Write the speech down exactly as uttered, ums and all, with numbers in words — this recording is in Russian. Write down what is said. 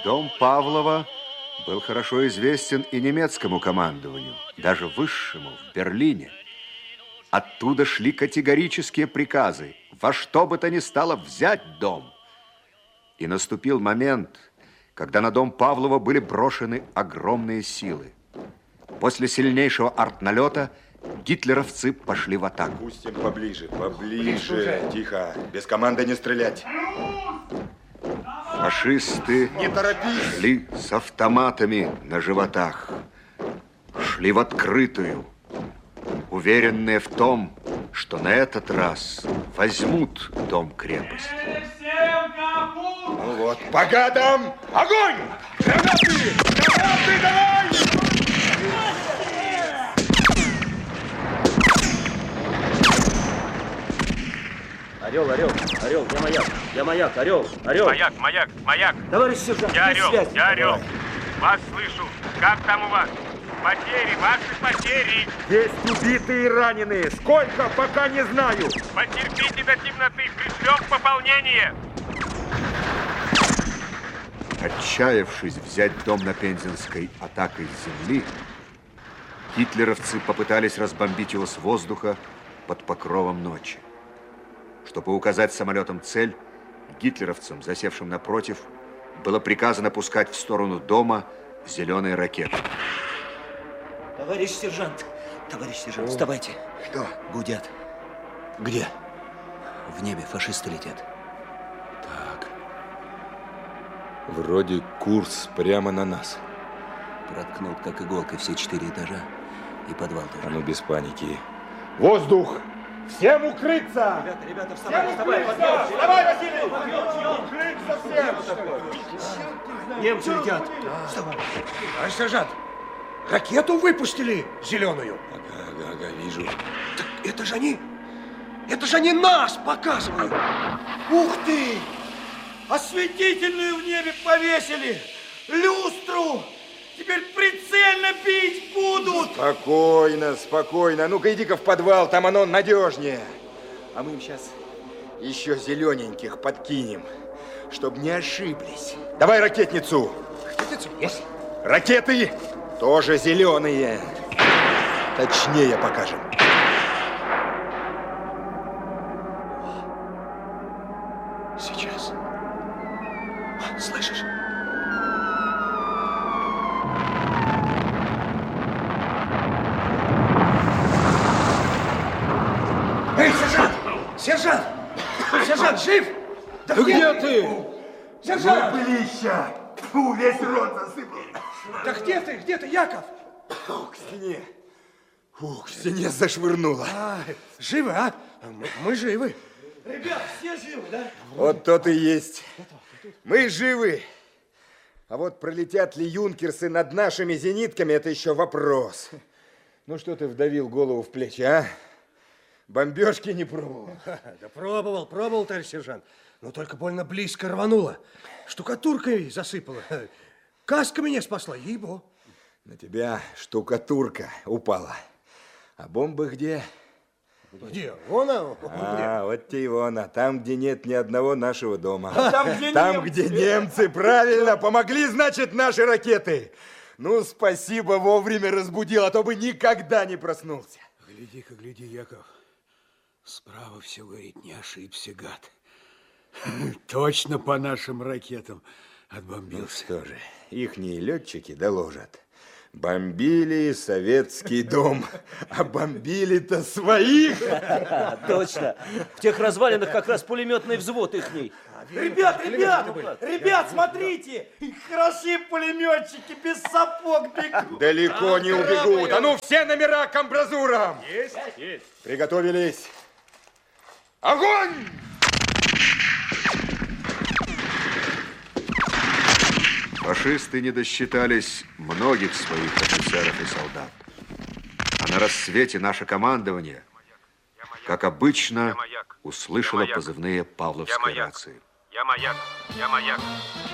Дом Павлова был хорошо известен и немецкому командованию, даже высшему, в Берлине. Оттуда шли категорические приказы во что бы то ни стало взять дом. И наступил момент, когда на дом Павлова были брошены огромные силы. После сильнейшего артналета гитлеровцы пошли в атаку. Пустим поближе, поближе. Тихо, без команды не стрелять. Фашисты не торопись. Шли с автоматами на животах. Шли в открытую, уверенные в том, что на этот раз возьмут дом-крепость. Ну вот, по гадам! Огонь! Гранаты! Гранаты, давай! Орел, орел, орел, я маяк, я маяк, орел, орел. Маяк, маяк, маяк. Товарищ сержант, я есть орел, связь? я орел. Давай. Вас слышу. Как там у вас? Потери, ваши потери. Есть убитые и раненые. Сколько, пока не знаю. Потерпите до темноты, пришлем пополнение. Отчаявшись взять дом на Пензенской атакой с земли, гитлеровцы попытались разбомбить его с воздуха под покровом ночи. Чтобы указать самолетом цель, гитлеровцам, засевшим напротив, было приказано пускать в сторону дома зеленые ракеты. Товарищ сержант, товарищ сержант, О. вставайте. Что? Гудят. Где? В небе фашисты летят. Так. Вроде курс прямо на нас. Проткнут, как иголкой, все четыре этажа и подвал тоже. А ну, без паники. Воздух! Всем укрыться! Ребята, ребята, вставай, вставай! Вставай, Василий! Укрыться всем! Немцы летят! Вставай! Товарищ сержант, ракету выпустили зеленую. Ага, ага, ага, вижу. Так это же они, это же они нас показывают. Ух ты! Осветительную в небе повесили! Люстру! Теперь прицельно бить будут! Спокойно, спокойно. Ну-ка, иди-ка в подвал, там оно надежнее. А мы им сейчас еще зелененьких подкинем, чтобы не ошиблись. Давай ракетницу. Ракетницу? Есть. Ракеты тоже зеленые. Точнее покажем. Сейчас. Слышишь? Эй, сержант! Сержант! Сержант, жив? Да Ну где ты? Сержант! Пылища! Фу, весь рот засыпал. Да где ты? Где ты, Яков? Фу, к стене. Фу, к стене зашвырнуло. А, живы, а? Мы, мы живы. Ребят, все живы, да? Вот то и есть. Мы живы. А вот пролетят ли юнкерсы над нашими зенитками, это еще вопрос. Ну что ты вдавил голову в плечи, а? Бомбежки не пробовал? Да пробовал, пробовал, товарищ сержант. Но только больно близко рвануло. Штукатуркой засыпало. Каска меня спасла, ей-богу. На тебя штукатурка упала. А бомба где? Где? Вон она. А, вот те и вон она. Там, где нет ни одного нашего дома. Там, где Там, немцы. где немцы, правильно, помогли, значит, наши ракеты. Ну, спасибо, вовремя разбудил, а то бы никогда не проснулся. Гляди-ка, гляди, Яков. Справа все говорит, не ошибся, гад. Точно по нашим ракетам Ну отбомбился. что же, ихние летчики доложат. Бомбили советский дом, а бомбили-то своих. Точно. В тех развалинах как раз пулеметный взвод ихний. Ребят, ребят! Ребят, смотрите! Хороши пулеметчики, без сапог бегут! Далеко не убегут. А ну, все номера к амбразурам. Есть, есть. Приготовились. Огонь! Фашисты не досчитались многих своих офицеров и солдат. А на рассвете наше командование, как обычно, услышало позывные Павловской рации. Я маяк, я маяк.